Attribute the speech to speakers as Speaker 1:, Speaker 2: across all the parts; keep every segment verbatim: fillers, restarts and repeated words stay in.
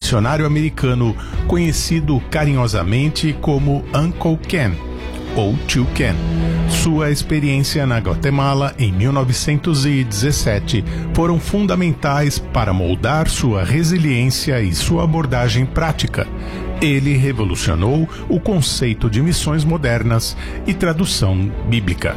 Speaker 1: missionário americano conhecido carinhosamente como Uncle Ken, ou Tio Ken. Sua experiência na Guatemala em mil novecentos e dezessete foram fundamentais para moldar sua resiliência e sua abordagem prática. Ele revolucionou o conceito de missões modernas e tradução bíblica.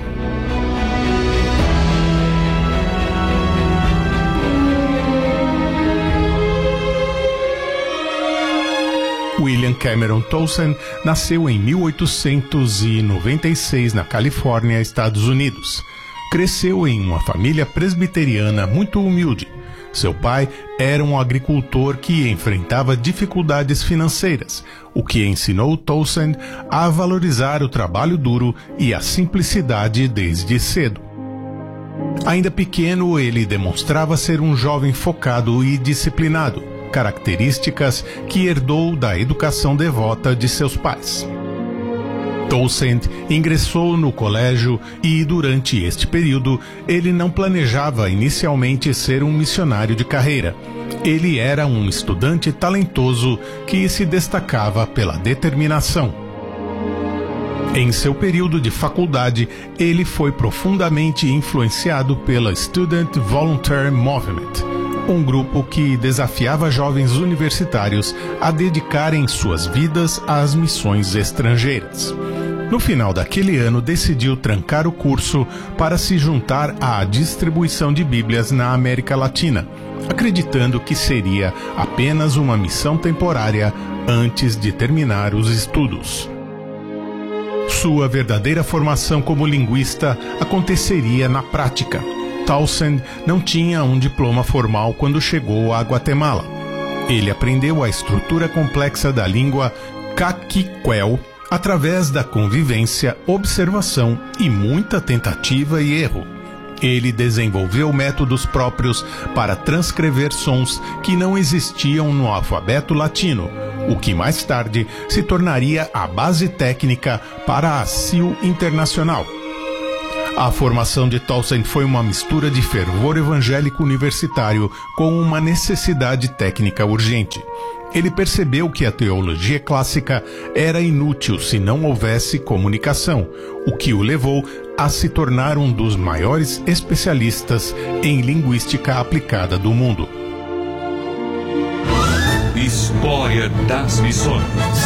Speaker 1: William Cameron Townsend nasceu em mil oitocentos e noventa e seis na Califórnia, Estados Unidos. Cresceu em uma família presbiteriana muito humilde. Seu pai era um agricultor que enfrentava dificuldades financeiras, o que ensinou Townsend a valorizar o trabalho duro e a simplicidade desde cedo. Ainda pequeno, ele demonstrava ser um jovem focado e disciplinado, características que herdou da educação devota de seus pais. Townsend ingressou no colégio e, durante este período, ele não planejava inicialmente ser um missionário de carreira. Ele era um estudante talentoso que se destacava pela determinação. Em seu período de faculdade, ele foi profundamente influenciado pela Student Volunteer Movement, um grupo que desafiava jovens universitários a dedicarem suas vidas às missões estrangeiras. No final daquele ano, decidiu trancar o curso para se juntar à distribuição de Bíblias na América Latina, acreditando que seria apenas uma missão temporária antes de terminar os estudos. Sua verdadeira formação como linguista aconteceria na prática. Townsend não tinha um diploma formal quando chegou a Guatemala. Ele aprendeu a estrutura complexa da língua caquiquel através da convivência, observação e muita tentativa e erro. Ele desenvolveu métodos próprios para transcrever sons que não existiam no alfabeto latino, o que mais tarde se tornaria a base técnica para a S I U Internacional. A formação de Townsend foi uma mistura de fervor evangélico universitário com uma necessidade técnica urgente. Ele percebeu que a teologia clássica era inútil se não houvesse comunicação, o que o levou a se tornar um dos maiores especialistas em linguística aplicada do mundo.
Speaker 2: História das Missões.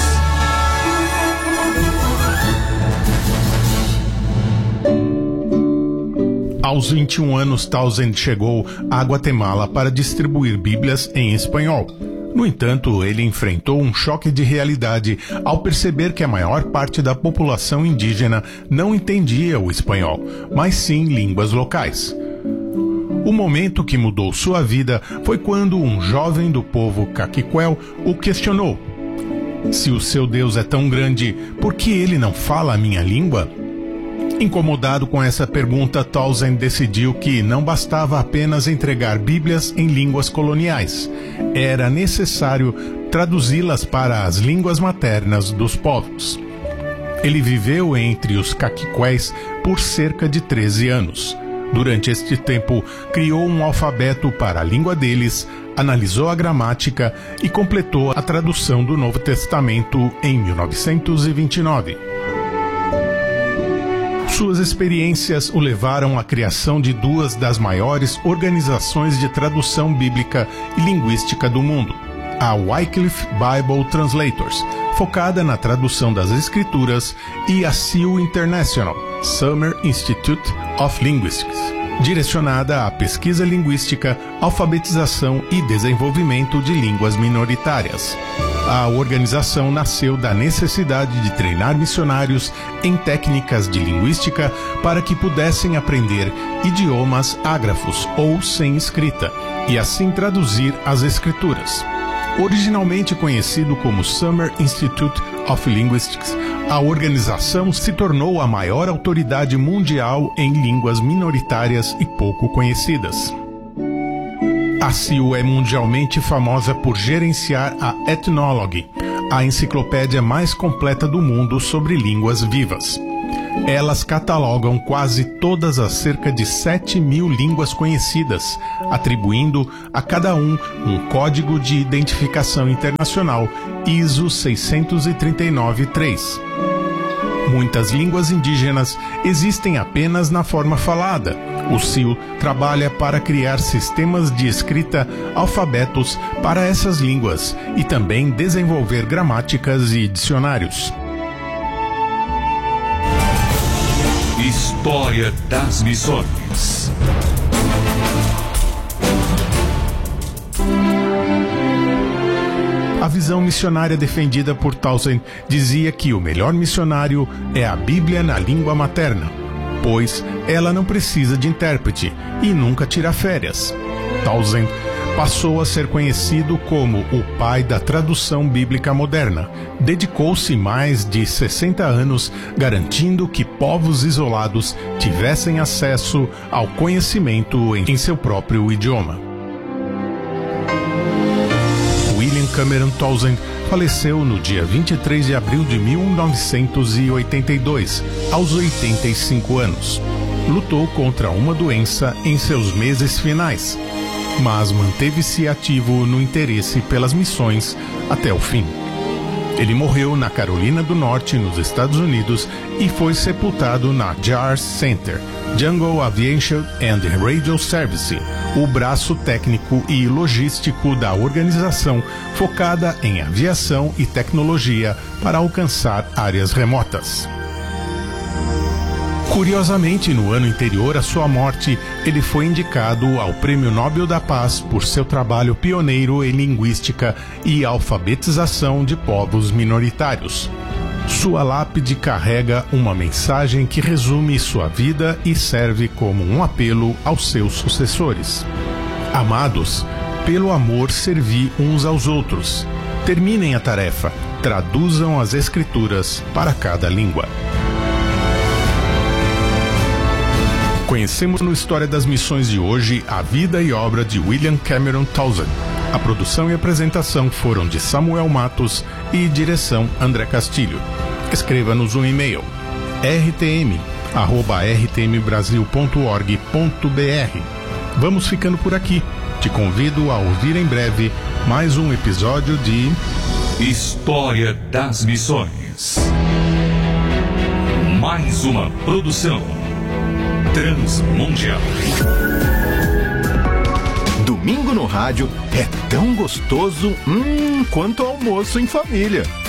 Speaker 1: Aos vinte e um anos, Townsend chegou a Guatemala para distribuir Bíblias em espanhol. No entanto, ele enfrentou um choque de realidade ao perceber que a maior parte da população indígena não entendia o espanhol, mas sim línguas locais. O momento que mudou sua vida foi quando um jovem do povo caquiquel o questionou. Se o seu Deus é tão grande, por que ele não fala a minha língua? Incomodado com essa pergunta, Townsend decidiu que não bastava apenas entregar Bíblias em línguas coloniais. Era necessário traduzi-las para as línguas maternas dos povos. Ele viveu entre os caquiquéis por cerca de treze anos. Durante este tempo, criou um alfabeto para a língua deles, analisou a gramática e completou a tradução do Novo Testamento em mil novecentos e vinte e nove. Suas experiências o levaram à criação de duas das maiores organizações de tradução bíblica e linguística do mundo, a Wycliffe Bible Translators, focada na tradução das Escrituras, e a S I U International, Summer Institute of Linguistics, direcionada à pesquisa linguística, alfabetização e desenvolvimento de línguas minoritárias. A organização nasceu da necessidade de treinar missionários em técnicas de linguística para que pudessem aprender idiomas ágrafos ou sem escrita, e assim traduzir as Escrituras. Originalmente conhecido como Summer Institute of Linguistics, a organização se tornou a maior autoridade mundial em línguas minoritárias e pouco conhecidas. A S I U é mundialmente famosa por gerenciar a Ethnologue, a enciclopédia mais completa do mundo sobre línguas vivas. Elas catalogam quase todas as cerca de sete mil línguas conhecidas, atribuindo a cada um um código de identificação internacional I S O seiscentos e trinta e nove três. Muitas línguas indígenas existem apenas na forma falada. O C I L trabalha para criar sistemas de escrita, alfabetos para essas línguas e também desenvolver gramáticas e dicionários.
Speaker 2: História das Missões.
Speaker 1: A visão missionária defendida por Townsend dizia que o melhor missionário é a Bíblia na língua materna, pois ela não precisa de intérprete e nunca tira férias. Townsend passou a ser conhecido como o pai da tradução bíblica moderna. Dedicou-se mais de sessenta anos garantindo que povos isolados tivessem acesso ao conhecimento em seu próprio idioma. William Cameron Townsend faleceu no dia vinte e três de abril de mil novecentos e oitenta e dois, aos oitenta e cinco anos. Lutou contra uma doença em seus meses finais, mas manteve-se ativo no interesse pelas missões até o fim. Ele morreu na Carolina do Norte, nos Estados Unidos, e foi sepultado na J A R S Center, Jungle Aviation and Radio Service, o braço técnico e logístico da organização focada em aviação e tecnologia para alcançar áreas remotas. Curiosamente, no ano anterior à sua morte, ele foi indicado ao Prêmio Nobel da Paz por seu trabalho pioneiro em linguística e alfabetização de povos minoritários. Sua lápide carrega uma mensagem que resume sua vida e serve como um apelo aos seus sucessores. Amados, pelo amor servi uns aos outros. Terminem a tarefa, traduzam as escrituras para cada língua. Conhecemos no História das Missões de hoje a vida e obra de William Cameron Townsend. A produção e apresentação foram de Samuel Matos e direção André Castilho. Escreva-nos um e-mail r t m arroba r t m brasil ponto org ponto b r. Vamos ficando por aqui. Te convido a ouvir em breve mais um episódio de
Speaker 2: História das Missões. Mais uma produção Transmundial.
Speaker 3: Domingo no rádio é tão gostoso hum, quanto almoço em família.